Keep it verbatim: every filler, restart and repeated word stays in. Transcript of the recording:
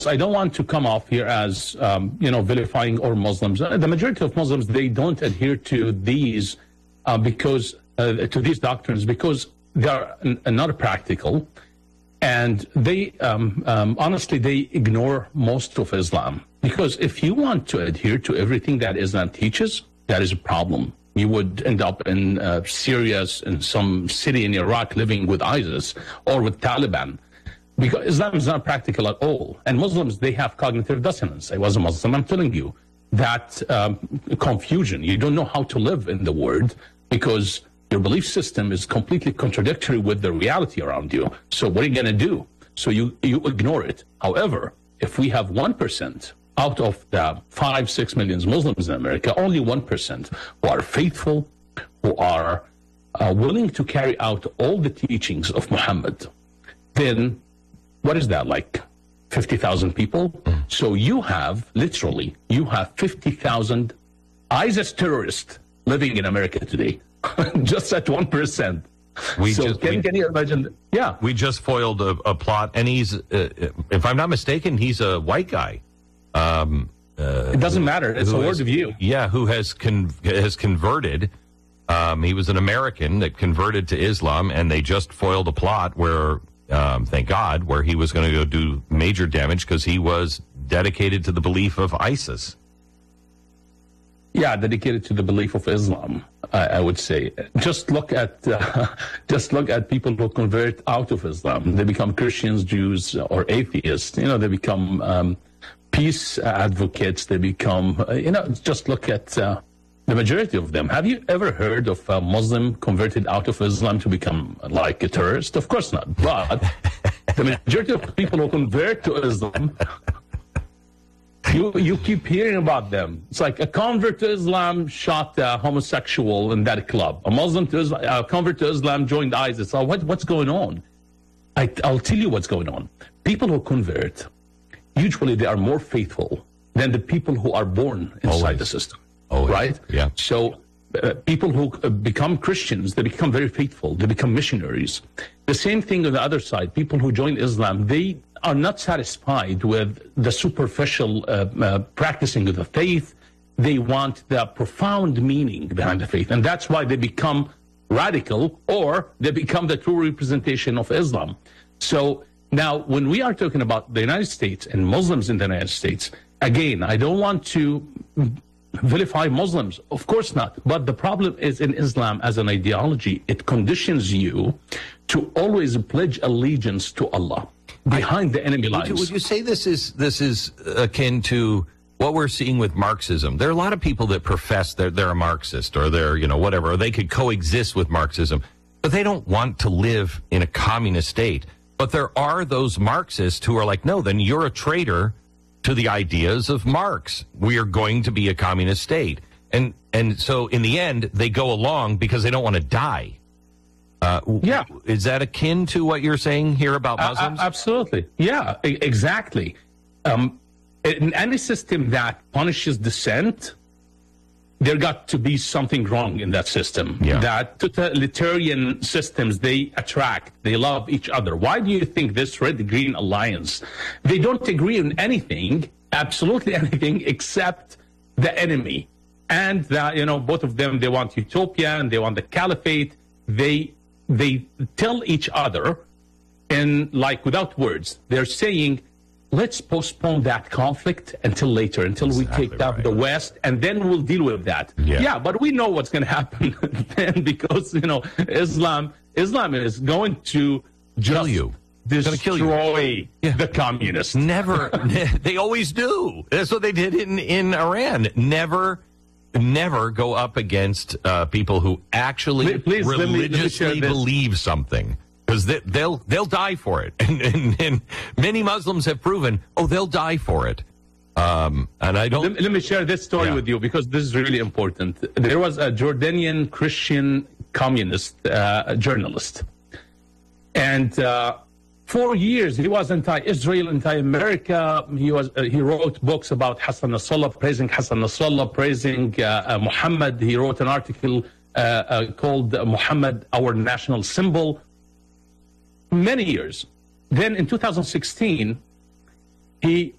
I don't want to come off here as, um, you know, vilifying all Muslims. The majority of Muslims, they don't adhere to these uh, because uh, to these doctrines because they are n- not practical, and they um, um, honestly they ignore most of Islam. Because if you want to adhere to everything that Islam teaches, that is a problem. You would end up in uh, Syria, in some city in Iraq, living with ISIS or with Taliban. Because Islam is not practical at all. And Muslims, they have cognitive dissonance. I was a Muslim, I'm telling you. That um, confusion, you don't know how to live in the world because your belief system is completely contradictory with the reality around you. So what are you going to do? So you, you ignore it. However, if we have one percent out of the five, six million Muslims in America, only one percent who are faithful, who are uh, willing to carry out all the teachings of Muhammad, then what is that, like fifty thousand people? So you have, literally, you have fifty thousand ISIS terrorists living in America today, just at one percent. We so just, can, we, can you imagine? Yeah. We just foiled a, a plot, and he's, uh, if I'm not mistaken, he's a white guy. Um, uh, it doesn't matter. It's a has, worldview. Yeah, who has con- has converted. Um, he was an American that converted to Islam, and they just foiled a plot where, um, thank God, where he was going to go do major damage because he was dedicated to the belief of ISIS. Yeah, dedicated to the belief of Islam, I, I would say. Just look at uh, just look at people who convert out of Islam. They become Christians, Jews, or atheists. You know, they become um, peace advocates. They become, uh, you know, just look at uh, the majority of them. Have you ever heard of a Muslim converted out of Islam to become like a terrorist? Of course not. But the majority of people who convert to Islam, You you keep hearing about them. It's like a convert to Islam shot a homosexual in that club. A Muslim to Islam, a convert to Islam joined ISIS. Oh, what, what's going on? I, I'll tell you what's going on. People who convert, usually they are more faithful than the people who are born inside Always. the system. Always. Right? Yeah. So uh, people who uh, become Christians, they become very faithful. They become missionaries. The same thing on the other side. People who join Islam, they are not satisfied with the superficial uh, uh, practicing of the faith. They want the profound meaning behind the faith. And that's why they become radical, or they become the true representation of Islam. So now when we are talking about the United States and Muslims in the United States, again, I don't want to vilify Muslims. Of course not. But the problem is in Islam as an ideology, it conditions you to always pledge allegiance to Allah behind the enemy lines. Would you, would you say this is this is akin to what we're seeing with Marxism? There are a lot of people that profess they're they're a Marxist or they're, you know, whatever, or they could coexist with Marxism, but they don't want to live in a communist state. But there are those Marxists who are like, no, then you're a traitor to the ideas of Marx. We are going to be a communist state. And and so in the end, they go along because they don't want to die. Uh, yeah. Is that akin to what you're saying here about Muslims? Uh, absolutely. Yeah, e- exactly. Um, in any system that punishes dissent, there got to be something wrong in that system. Yeah. That totalitarian systems, they attract, they love each other. Why do you think this red-green alliance, they don't agree on anything, absolutely anything, except the enemy. And, that, you know, both of them, they want utopia and they want the caliphate. They they tell each other, in like without words, they're saying, let's postpone that conflict until later, until exactly we take down right. the West, and then we'll deal with that. Yeah, yeah, but we know what's going to happen then, because, you know, Islam Islam is going to kill you. Destroy kill you. Yeah. the communists. Never. They always do. That's what they did in, in Iran. Never... Never go up against uh, people who actually Please, religiously let me, let me believe something, because they, they'll they'll die for it, and, and, and many Muslims have proven, oh, they'll die for it. Um, and I don't. Let, let me share this story yeah. with you, because this is really important. There was a Jordanian Christian communist uh, journalist, and. Uh, For years, he was anti-Israel, anti-America. He was uh, he wrote books about Hassan Nasrallah, praising Hassan Nasrallah, praising uh, uh, Muhammad. He wrote an article uh, uh, called uh, Muhammad, Our National Symbol. Many years. Then in two thousand sixteen, he